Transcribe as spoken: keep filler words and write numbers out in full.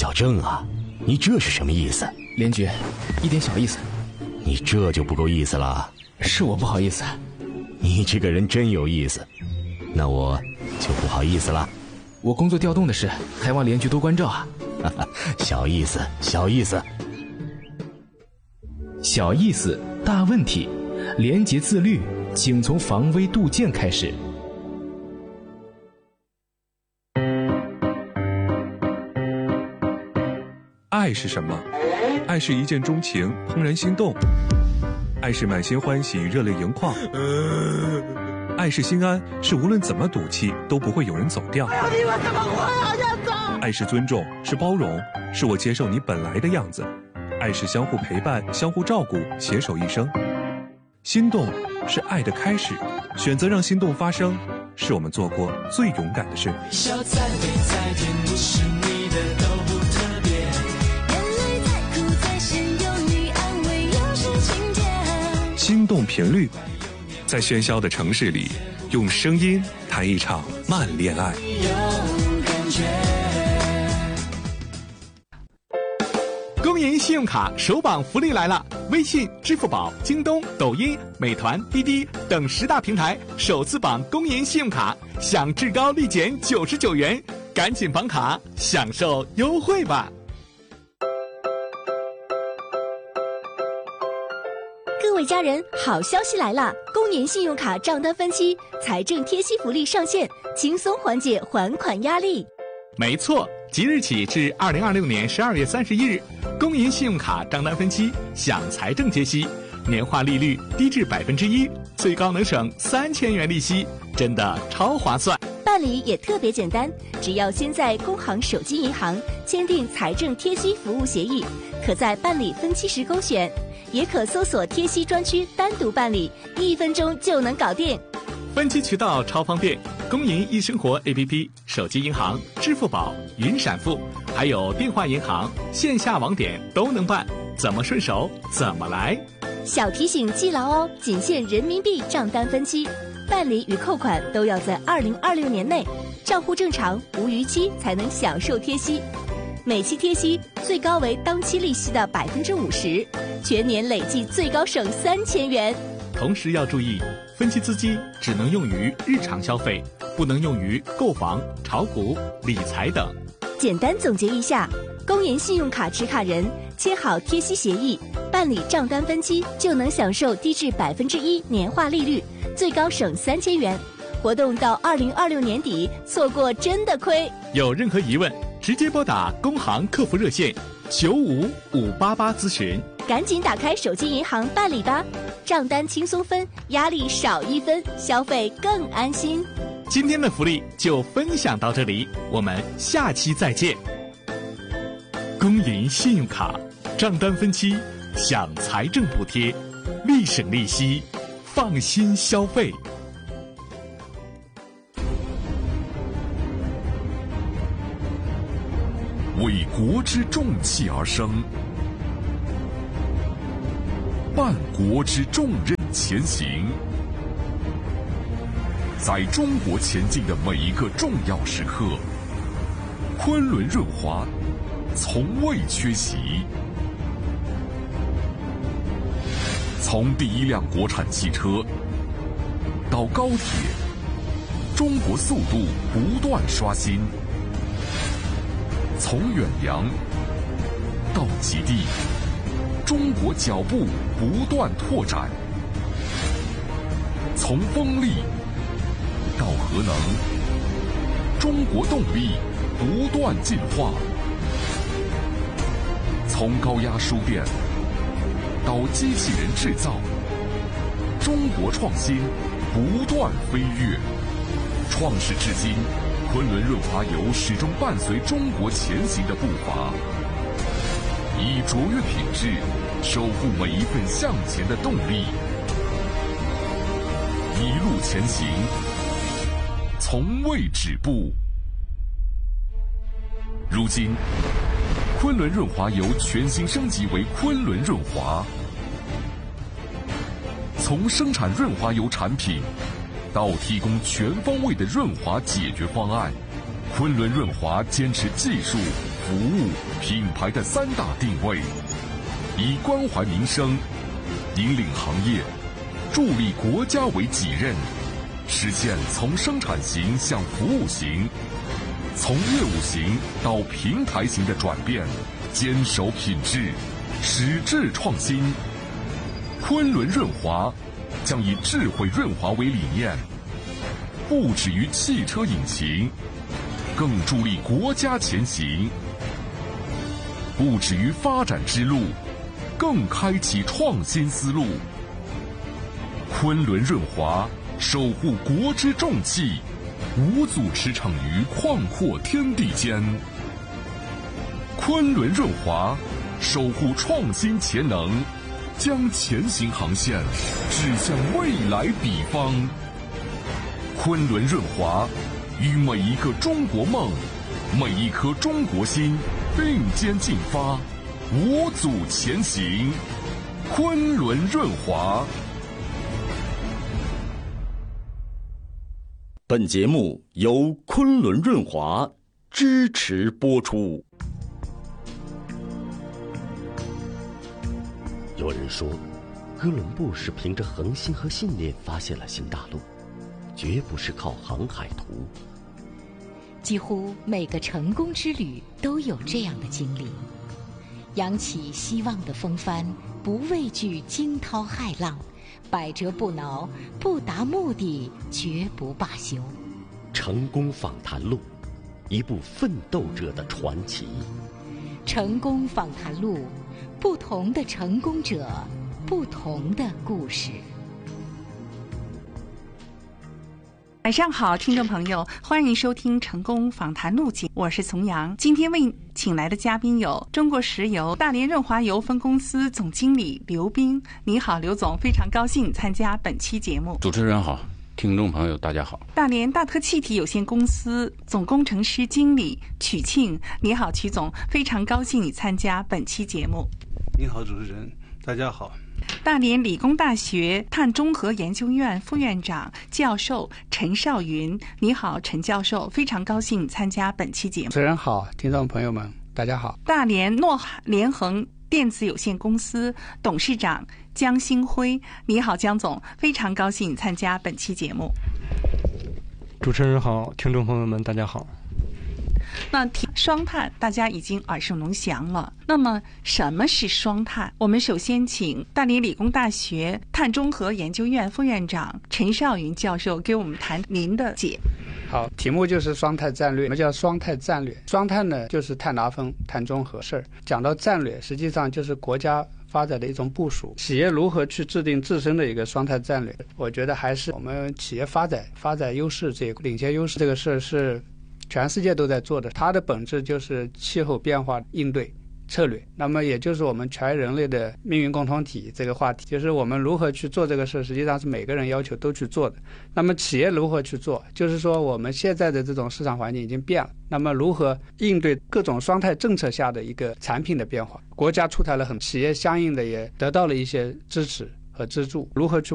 小郑啊，你这是什么意思？ 连局，一点小意思。 你这就不够意思了。 是我不好意思。 你这个人真有意思，那我就不好意思了。 我工作调动的事，还望连局多关照啊。 小意思，小意思。 小意思，大问题。廉洁自律，请从防微杜渐开始。 爱是什么？爱是一见钟情，怦然心动；爱是满心欢喜，热泪盈眶；爱是心安，是无论怎么赌气都不会有人走掉。 哎呦，你们怎么活呀，燕子？ 爱是尊重，是包容，是我接受你本来的样子。爱是相互陪伴，相互照顾，携手一生。心动是爱的开始，选择让心动发生，是我们做过最勇敢的事。 笑再美再甜，不是你的都不特别。眼泪再苦再咸，有你安慰又是晴天。 心动频率，在喧嚣的城市里，用声音谈一场慢恋爱。 有感觉。 工银信用卡首榜福利来了！微信、支付宝、京东、抖音、美团、滴滴等十大平台首次绑工银信用卡，享至高立减九十九元，赶紧绑卡，享受优惠吧！ 各位家人，好消息来了！工银信用卡账单分期财政贴息福利上线，轻松缓解还款压力。 没错，即日起至二零二六年十二月三十一日，工银信用卡账单分期享财政贴息，年化利率低至百分之一，最高能省三千元利息，真的超划算。 办理也特别简单，只要先在工行手机银行签订财政贴息服务协议，可在办理分期时勾选，也可搜索贴息专区单独办理，一分钟就能搞定。 分期渠道超方便，工银易生活 A P P、手机银行、支付宝、云闪付，还有电话银行、线下网点都能办，怎么顺手怎么来。 小提醒记牢哦，仅限人民币账单分期，办理与扣款都要在二零二六年内，账户正常无逾期才能享受贴息。每期贴息最高为当期利息的百分之五十，全年累计最高省三千元。 同时要注意，分期资金只能用于日常消费，不能用于购房、炒股、理财等。 简单总结一下，工银信用卡持卡人签好贴息协议，办理账单分期就能享受低至百分之一年化利率，最高省三千元。活动到二零二六年底，错过真的亏。 有任何疑问，直接拨打工行客服热线九五五八八咨询。 赶紧打开手机银行办理吧，账单轻松分，压力少一分，消费更安心。 今天的福利就分享到这里，我们下期再见。工银信用卡账单分期享财政补贴，立省利息，放心消费。 为国之重器而生，伴国之重任前行。在中国前进的每一个重要时刻，昆仑润滑从未缺席。从第一辆国产汽车到高铁，中国速度不断刷新。从远洋到极地，中国脚步不断拓展；从风力到核能，中国动力不断进化；从高压输电到机器人制造，中国创新不断飞跃。创世至今，昆仑润滑油始终伴随中国前行的步伐，以卓越品质守护每一份向前的动力，一路前行，从未止步。如今，昆仑润滑油全新升级为昆仑润滑，从生产润滑油产品到提供全方位的润滑解决方案， 昆仑润华坚持技术、服务、品牌的三大定位，以关怀民生、引领行业、助力国家为己任，实现从生产型向服务型、从业务型到平台型的转变，坚守品质，矢志创新。昆仑润华将以智慧润滑为理念，不止于汽车引擎，更助力国家前行；不止于发展之路，更开启创新思路。昆仑润华守护国之重器，无阻驰骋于旷阔天地间。昆仑润华守护创新潜能，将前行航线指向未来彼方。昆仑润华与每一个中国梦、每一颗中国心并肩进发，无阻前行。昆仑润华。 本节目由昆仑润华支持播出。有人说，哥伦布是凭着恒心和信念发现了新大陆，绝不是靠航海图。 几乎每个成功之旅都有这样的经历，扬起希望的风帆，不畏惧惊涛骇浪，百折不挠，不达目的绝不罢休。 成功访谈录，一部奋斗者的传奇。 成功访谈录，不同的成功者，不同的故事。 晚上好，听众朋友，欢迎收听成功访谈录节，我是丛阳。今天为请来的嘉宾有中国石油大连润华油分公司总经理刘斌。你好，刘总，非常高兴参加本期节目。 主持人好，听众朋友大家好。 大连大特气体有限公司总工程师经理曲庆，你好，曲总，非常高兴你参加本期节目。 你好，主持人，大家好。 大连理工大学碳中和研究院副院长教授陈少云，你好，陈教授，非常高兴参加本期节目。 主持人好，听众朋友们大家好。 大连诺联恒电子有限公司董事长江兴辉，你好，江总，非常高兴参加本期节目。 主持人好，听众朋友们大家好。 那双碳大家已经耳熟能详了，那么什么是双碳？我们首先请大连理工大学碳中和研究院副院长陈少云教授给我们谈您的解。 好，题目就是双碳战略。什么叫双碳战略？双碳呢，就是碳达峰、碳中和事儿。讲到战略，实际上就是国家发展的一种部署，企业如何去制定自身的一个双碳战略？我觉得还是我们企业发展发展优势这个领先优势这个事儿是全世界都在做的，它的本质就是气候变化应对策略。那么也就是我们全人类的命运共同体这个话题，就是我们如何去做这个事，实际上是每个人要求都去做的。那么企业如何去做，就是说我们现在的这种市场环境已经变了，那么如何应对各种双碳政策下的一个产品的变化，国家出台了很，企业相应的也得到了一些支持和资助，如何去